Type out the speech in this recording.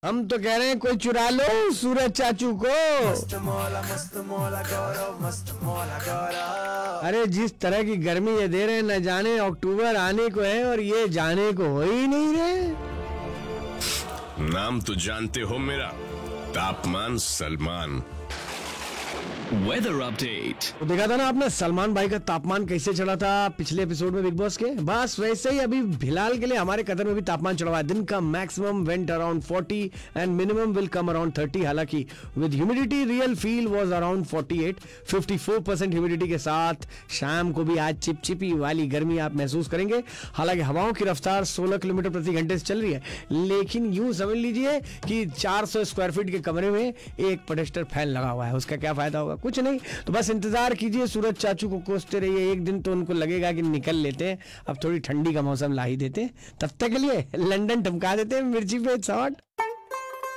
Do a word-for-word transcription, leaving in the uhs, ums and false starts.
हम तो कह रहे हैं कोई चुरा लो सूरज चाचू को। मस्त मौला मस्त मौला गौरव मस्त मौला गौरव। अरे जिस तरह की गर्मी ये दे रहे हैं, न जाने अक्टूबर आने को है और ये जाने को हो ही नहीं रहे। नाम तो जानते हो मेरा, तापमान सलमान। Weather update. तो देखा था ना आपने सलमान भाई का तापमान कैसे चढ़ा था पिछले एपिसोड में बिग बॉस के। बस वैसे ही अभी फिलहाल के लिए हमारे कतर में भी तापमान चढ़ा हुआ है। दिन का maximum went around forty and minimum will come around thirty. हालांकि with humidity real feel was around forty eight. Fifty four percent humidity के साथ शाम को भी आज चिपचिपी वाली गर्मी आप महसूस करेंगे। हालांकि हवाओं की रफ्तार सोलह किलोमीटर प्रति घंटे से चल रही है, लेकिन यूं समझ लीजिए कि चार सौ स्क्वायर फीट के कमरे में एक पॉलिएस्टर फैन लगा हुआ है। उसका क्या फायदा होगा? कुछ नहीं। तो बस इंतजार कीजिए, सूरज चाचू को कोसते रहिए। एक दिन तो उनको लगेगा कि निकल लेते हैं, अब थोड़ी ठंडी का मौसम ला ही देते हैं। तब तक के लिए लंदन ठमका देते हैं मिर्ची पे शॉट।